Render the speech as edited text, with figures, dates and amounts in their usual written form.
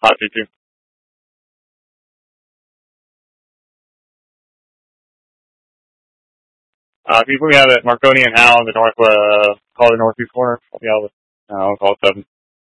hot 2-2. If you put me out at Marconi and Howe in the northwest corner, I'll be out with, I'll call it 7.